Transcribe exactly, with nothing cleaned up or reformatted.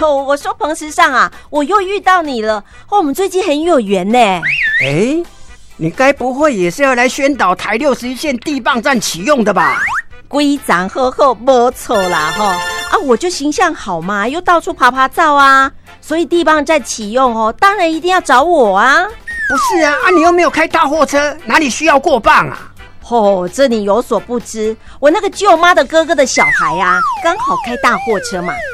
呦，我说彭时尚啊，我又遇到你了，哦，我们最近很有缘呢。 哎，你该不会也是要来宣导台六十一线地磅站启用的吧？ 规章好好，没错啦哈。啊，我就形象好嘛，又到处爬爬照啊，所以地磅站启用哦，当然一定要找我啊。 不是啊，啊你又没有开大货车，哪里需要过磅啊？ 哦，这你有所不知，我那个舅妈的哥哥的小孩啊，刚好开大货车嘛，